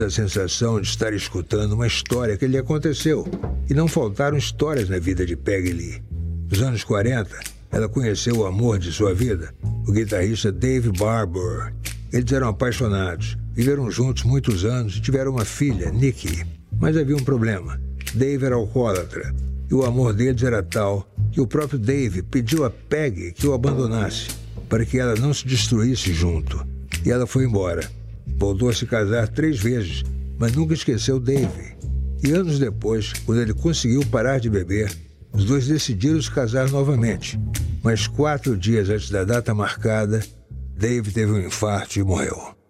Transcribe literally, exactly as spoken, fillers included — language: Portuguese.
a sensação de estar escutando uma história que lhe aconteceu. E não faltaram histórias na vida de Peggy Lee. Nos anos quarenta, ela conheceu o amor de sua vida, o guitarrista Dave Barbour. Eles eram apaixonados, viveram juntos muitos anos e tiveram uma filha, Nikki. Mas havia um problema. Dave era alcoólatra e o amor deles era tal que o próprio Dave pediu a Peggy que o abandonasse para que ela não se destruísse junto. E ela foi embora. Voltou a se casar três vezes, mas nunca esqueceu Dave. E anos depois, quando ele conseguiu parar de beber, os dois decidiram se casar novamente. Mas quatro dias antes da data marcada, Dave teve um infarto e morreu.